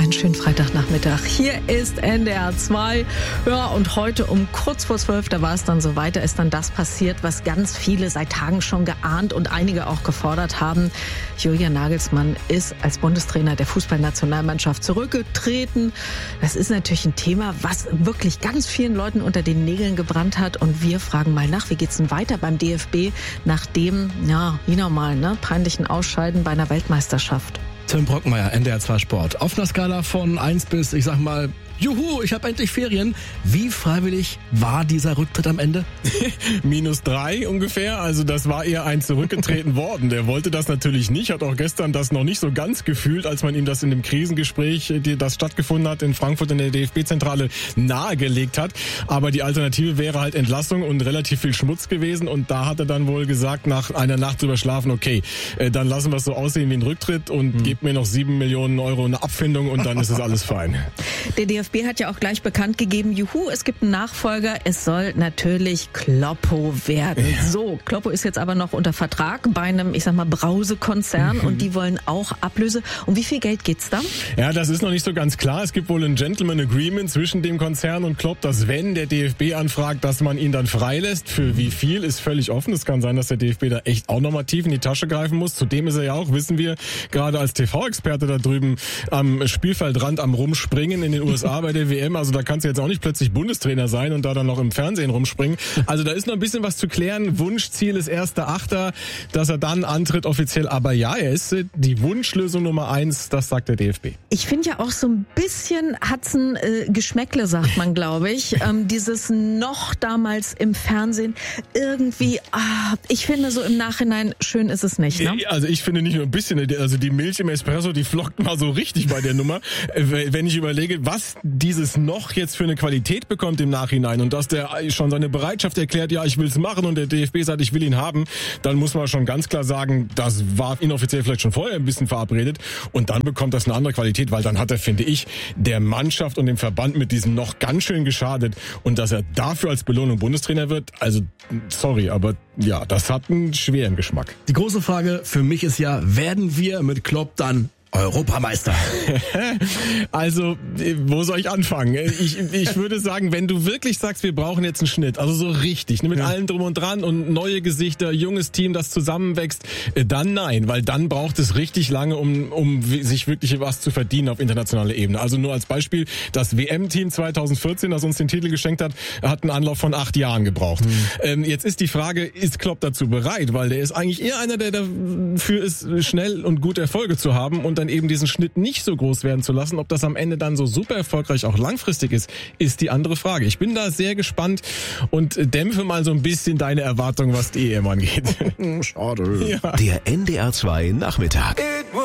einen schönen Freitagnachmittag. Hier ist NDR 2. Ja, und heute um kurz vor 12, da war es dann soweit, da ist dann das passiert, was ganz viele seit Tagen schon geahnt und einige auch gefordert haben. Julian Nagelsmann ist als Bundestrainer der Fußballnationalmannschaft zurückgetreten. Das ist natürlich ein Thema, was wirklich ganz vielen Leuten unter den Nägeln gebrannt hat. Und wir fragen mal nach, wie geht's denn weiter beim DFB nach dem, ja, wie normal, peinlichen Ausscheiden bei einer Weltmeisterschaft? Tim Brockmeier, NDR 2 Sport. Auf einer Skala von 1 bis, ich sag mal, juhu, ich habe endlich Ferien. Wie freiwillig war dieser Rücktritt am Ende? -3 ungefähr. Also das war eher ein zurückgetreten worden. Der wollte das natürlich nicht, hat auch gestern das noch nicht so ganz gefühlt, als man ihm das in dem Krisengespräch, das stattgefunden hat in Frankfurt in der DFB-Zentrale, nahegelegt hat. Aber die Alternative wäre halt Entlassung und relativ viel Schmutz gewesen. Und da hat er dann wohl gesagt, nach einer Nacht drüber schlafen, okay, dann lassen wir es so aussehen wie ein Rücktritt und gebt mir noch 7 Millionen Euro eine Abfindung und dann ist es alles fein. Der DFB hat ja auch gleich bekannt gegeben, juhu, es gibt einen Nachfolger, es soll natürlich Kloppo werden. Ja. So, Kloppo ist jetzt aber noch unter Vertrag bei einem, ich sag mal, Brausekonzern und die wollen auch Ablöse. Um wie viel Geld geht's da? Ja, das ist noch nicht so ganz klar. Es gibt wohl ein Gentleman Agreement zwischen dem Konzern und Klopp, dass wenn der DFB anfragt, dass man ihn dann freilässt. Für wie viel ist völlig offen. Es kann sein, dass der DFB da echt auch nochmal tief in die Tasche greifen muss. Zudem ist er ja auch, wissen wir, gerade als TV-Experte da drüben am Spielfeldrand am Rumspringen in den USA bei der WM. Also da kannst du jetzt auch nicht plötzlich Bundestrainer sein und da dann noch im Fernsehen rumspringen. Also da ist noch ein bisschen was zu klären. Wunschziel ist 1.8., dass er dann antritt offiziell. Aber ja, er ist die Wunschlösung Nummer 1, das sagt der DFB. Ich finde ja auch so ein bisschen hat's ein Geschmäckle, sagt man, glaube ich. Dieses noch damals im Fernsehen irgendwie, ich finde so im Nachhinein schön ist es nicht, ne? Also ich finde nicht nur ein bisschen, also die Milch im Espresso, die flockt mal so richtig bei der Nummer. Wenn ich überlege, was dieses noch jetzt für eine Qualität bekommt im Nachhinein und dass der schon seine Bereitschaft erklärt, ja, ich will's machen und der DFB sagt, ich will ihn haben, dann muss man schon ganz klar sagen, das war inoffiziell vielleicht schon vorher ein bisschen verabredet und dann bekommt das eine andere Qualität, weil dann hat er, finde ich, der Mannschaft und dem Verband mit diesem noch ganz schön geschadet und dass er dafür als Belohnung Bundestrainer wird, also sorry, aber ja, das hat einen schweren Geschmack. Die große Frage für mich ist ja, werden wir mit Klopp dann Europameister? Also, wo soll ich anfangen? Ich würde sagen, wenn du wirklich sagst, wir brauchen jetzt einen Schnitt, also so richtig, mit allem drum und dran und neue Gesichter, junges Team, das zusammenwächst, dann nein, weil dann braucht es richtig lange, um sich wirklich was zu verdienen auf internationaler Ebene. Also nur als Beispiel, das WM-Team 2014, das uns den Titel geschenkt hat, hat einen Anlauf von 8 Jahren gebraucht. Jetzt ist die Frage, ist Klopp dazu bereit? Weil der ist eigentlich eher einer, der dafür ist, schnell und gute Erfolge zu haben und dann eben diesen Schnitt nicht so groß werden zu lassen. Ob das am Ende dann so super erfolgreich auch langfristig ist die andere Frage. Ich bin da sehr gespannt und dämpfe mal so ein bisschen deine Erwartungen, was die EM angeht. Schade. Ja. Der NDR 2 Nachmittag.